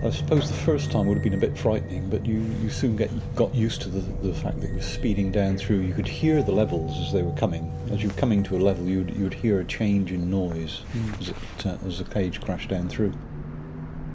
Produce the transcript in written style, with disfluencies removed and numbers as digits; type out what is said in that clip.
I suppose the first time would have been a bit frightening, but you soon got used to the fact that it was speeding down through. You could hear the levels as they were coming. As you were coming to a level, you'd hear a change in noise as the cage crashed down through.